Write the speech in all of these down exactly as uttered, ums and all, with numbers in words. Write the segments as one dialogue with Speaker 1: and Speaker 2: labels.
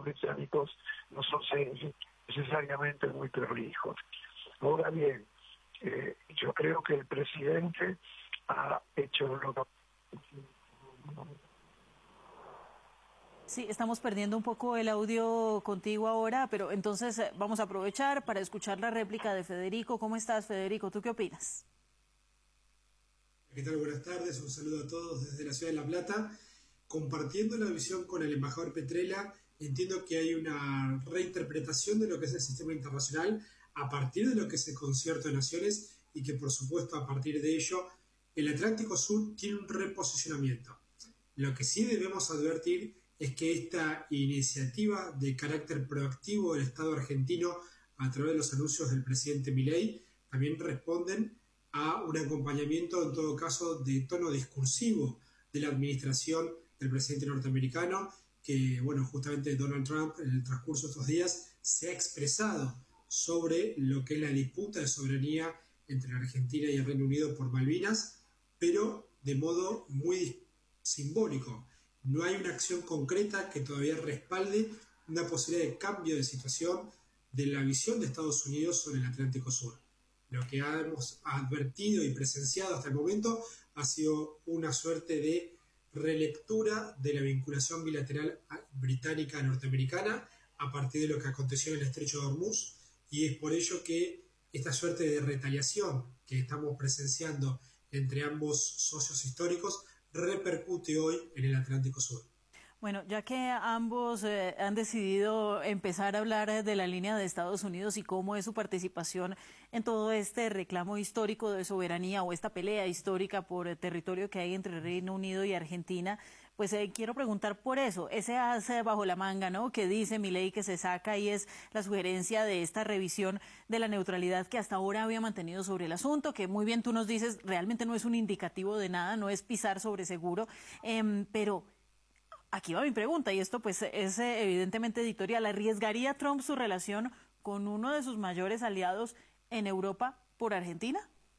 Speaker 1: los británicos no son necesariamente muy prolijos. Ahora bien, eh, yo creo que el presidente ha hecho lo que...
Speaker 2: Sí, estamos perdiendo un poco el audio contigo ahora, pero entonces eh, vamos a aprovechar para escuchar la réplica de Federico. ¿Cómo estás, Federico? ¿Tú qué opinas?
Speaker 3: ¿Qué tal? Buenas tardes, un saludo a todos desde la ciudad de La Plata. Compartiendo la visión con el embajador Petrella, entiendo que hay una reinterpretación de lo que es el sistema internacional a partir de lo que es el Concierto de Naciones y que por supuesto a partir de ello el Atlántico Sur tiene un reposicionamiento. Lo que sí debemos advertir es que esta iniciativa de carácter proactivo del Estado argentino a través de los anuncios del presidente Milei también responden a un acompañamiento, en todo caso, de tono discursivo de la administración del presidente norteamericano, que, bueno, justamente Donald Trump en el transcurso de estos días se ha expresado sobre lo que es la disputa de soberanía entre la Argentina y el Reino Unido por Malvinas, pero de modo muy simbólico. No hay una acción concreta que todavía respalde una posibilidad de cambio de situación de la visión de Estados Unidos sobre el Atlántico Sur. Lo que hemos advertido y presenciado hasta el momento ha sido una suerte de relectura de la vinculación bilateral británica-norteamericana a partir de lo que aconteció en el Estrecho de Hormuz, y es por ello que esta suerte de retaliación que estamos presenciando entre ambos socios históricos repercute hoy en el Atlántico Sur.
Speaker 2: Bueno, ya que ambos eh, han decidido empezar a hablar de la línea de Estados Unidos y cómo es su participación en todo este reclamo histórico de soberanía o esta pelea histórica por el territorio que hay entre Reino Unido y Argentina, pues eh, quiero preguntar por eso, ese as bajo la manga, ¿no?, que dice Milei que se saca, y es la sugerencia de esta revisión de la neutralidad que hasta ahora había mantenido sobre el asunto, que muy bien tú nos dices, realmente no es un indicativo de nada, no es pisar sobre seguro, eh, pero... Aquí va mi pregunta, y esto pues es eh, evidentemente editorial. ¿Arriesgaría Trump su relación con uno de sus mayores aliados en Europa por Argentina?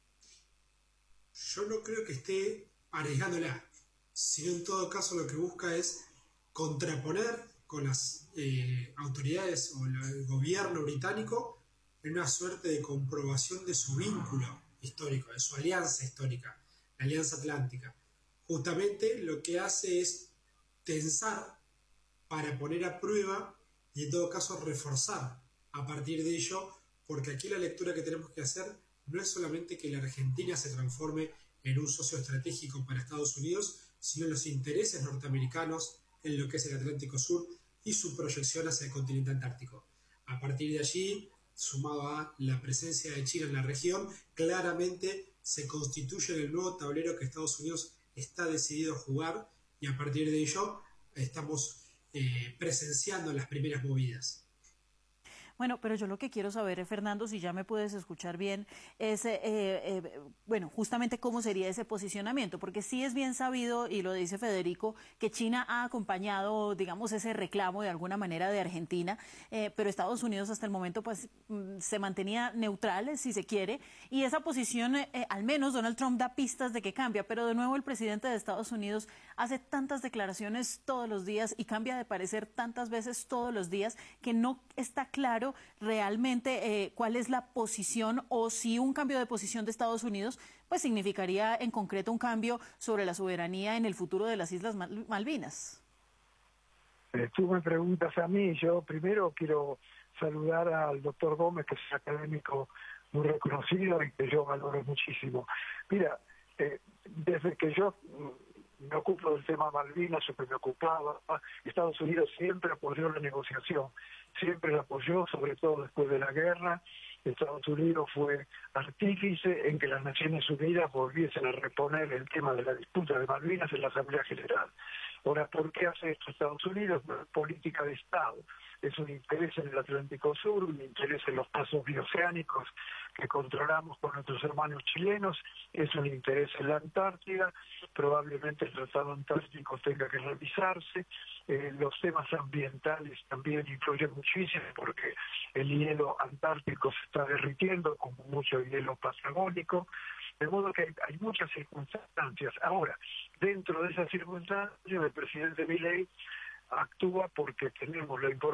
Speaker 3: Yo no creo que esté arriesgándola, sino en todo caso lo que busca es contraponer con las eh, autoridades o el gobierno británico en una suerte de comprobación de su vínculo histórico, de su alianza histórica, la Alianza Atlántica. Justamente lo que hace es tensar para poner a prueba y en todo caso reforzar a partir de ello, porque aquí la lectura que tenemos que hacer no es solamente que la Argentina se transforme en un socio estratégico para Estados Unidos, sino los intereses norteamericanos en lo que es el Atlántico Sur y su proyección hacia el continente antártico. A partir de allí, sumado a la presencia de China en la región, claramente se constituye en el nuevo tablero que Estados Unidos está decidido a jugar, y a partir de ello estamos eh, presenciando las primeras movidas.
Speaker 2: Bueno, pero yo lo que quiero saber, Fernando, si ya me puedes escuchar bien, es, eh, eh, bueno, justamente cómo sería ese posicionamiento, porque sí es bien sabido, y lo dice Federico, que China ha acompañado, digamos, ese reclamo de alguna manera de Argentina, eh, pero Estados Unidos hasta el momento pues se mantenía neutral, si se quiere, y esa posición, eh, al menos Donald Trump da pistas de que cambia, pero de nuevo el presidente de Estados Unidos hace tantas declaraciones todos los días y cambia de parecer tantas veces todos los días que no está claro realmente eh, cuál es la posición, o si un cambio de posición de Estados Unidos pues significaría en concreto un cambio sobre la soberanía en el futuro de las Islas Mal Malvinas.
Speaker 1: Eh, tú me preguntas a mí, yo primero quiero saludar al doctor Gómez, que es un académico muy reconocido y que yo valoro muchísimo. Mira, eh, desde que yo me ocupo del tema Malvinas, o que me ocupaba, Estados Unidos siempre apoyó la negociación, siempre la apoyó, sobre todo después de la guerra. Estados Unidos fue artífice en que las Naciones Unidas volviesen a reponer el tema de la disputa de Malvinas en la Asamblea General. Ahora, ¿por qué hace esto Estados Unidos? Una política de Estado. Es un interés en el Atlántico Sur, un interés en los pasos bioceánicos que controlamos con nuestros hermanos chilenos, es un interés en la Antártida, probablemente el Tratado Antártico tenga que revisarse, eh, los temas ambientales también influyen muchísimo porque el hielo antártico se está derritiendo, como mucho hielo patagónico, de modo que hay, hay muchas circunstancias. Ahora, dentro de esas circunstancias, el presidente Milei actúa porque tenemos la información